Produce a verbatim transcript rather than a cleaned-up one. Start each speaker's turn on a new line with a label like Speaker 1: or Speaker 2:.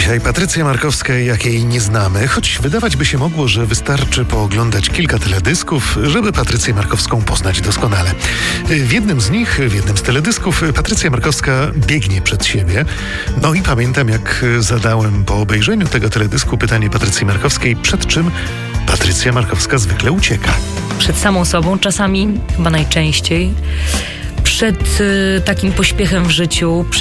Speaker 1: dzisiaj Patrycja Markowska, jakiej nie znamy, choć wydawać by się mogło, że wystarczy pooglądać kilka teledysków, żeby Patrycję Markowską poznać doskonale. W jednym z nich, w jednym z teledysków Patrycja Markowska biegnie przed siebie. No i pamiętam, jak zadałem po obejrzeniu tego teledysku pytanie Patrycji Markowskiej, przed czym Patrycja Markowska zwykle ucieka.
Speaker 2: Przed samą sobą, czasami, chyba najczęściej. Przed y, takim pośpiechem w życiu,